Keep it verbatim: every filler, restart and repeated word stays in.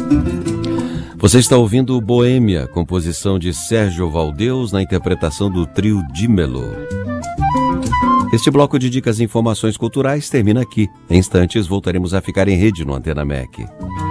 Você está ouvindo Boêmia, composição de Sérgio Valdeus, na interpretação do trio Dímelo. Este bloco de dicas e informações culturais termina aqui. Em instantes voltaremos a ficar em rede no Antena M E C.